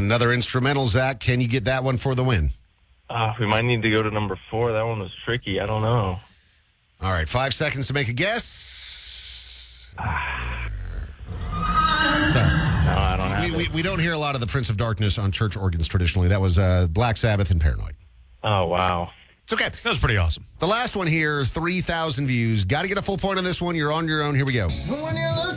Another instrumental, Zach. Can you get that one for the win? We might need to go to number 4. That one was tricky. I don't know. All right, 5 seconds to make a guess. No, I don't have it. We don't hear a lot of the Prince of Darkness on church organs traditionally. That was Black Sabbath and Paranoid. Oh, wow. It's okay. That was pretty awesome. The last one here, 3,000 views. Got to get a full point on this one. You're on your own. Here we go.